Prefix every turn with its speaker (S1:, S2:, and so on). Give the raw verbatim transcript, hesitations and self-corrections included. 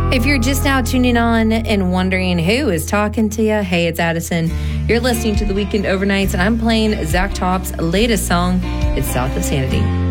S1: If you're just now tuning on and wondering who is talking to you, hey, it's Addison. You're listening to The Weekend Overnights, and I'm playing Zach Top's latest song, It's South of Sanity.